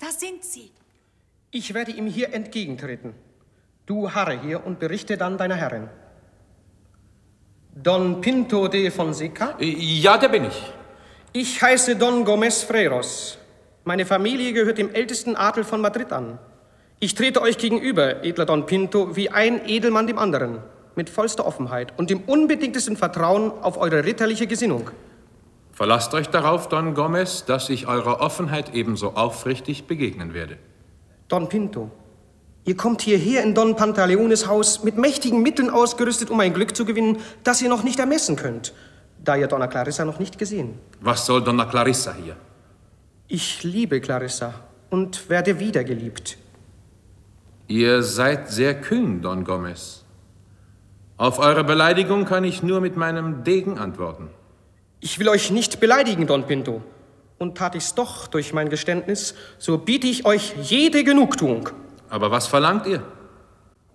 Da sind sie. Ich werde ihm hier entgegentreten. Du harre hier und berichte dann deiner Herrin. Don Pinto de Fonseca? Ja, der bin ich. Ich heiße Don Gomez Freiros. Meine Familie gehört dem ältesten Adel von Madrid an. Ich trete euch gegenüber, edler Don Pinto, wie ein Edelmann dem anderen, mit vollster Offenheit und dem unbedingtesten Vertrauen auf eure ritterliche Gesinnung. Verlasst euch darauf, Don Gomez, dass ich eurer Offenheit ebenso aufrichtig begegnen werde. Don Pinto, ihr kommt hierher in Don Pantaleones Haus mit mächtigen Mitteln ausgerüstet, um ein Glück zu gewinnen, das ihr noch nicht ermessen könnt, da ihr Donna Clarissa noch nicht gesehen. Was soll Donna Clarissa hier? Ich liebe Clarissa und werde wieder geliebt. Ihr seid sehr kühn, Don Gomez. Auf eure Beleidigung kann ich nur mit meinem Degen antworten. Ich will euch nicht beleidigen, Don Pinto. Und tat ich's doch durch mein Geständnis, so biete ich euch jede Genugtuung. Aber was verlangt ihr?